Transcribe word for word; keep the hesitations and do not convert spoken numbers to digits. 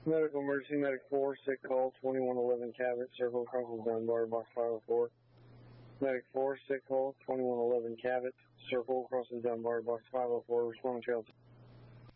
Medical emergency, medic four, sick call, twenty-one eleven Cabot, circle crosses Dunbar, box five oh four. Medic four, sick call, twenty-one eleven Cabot, circle crosses Dunbar, box five oh four, respond to trail.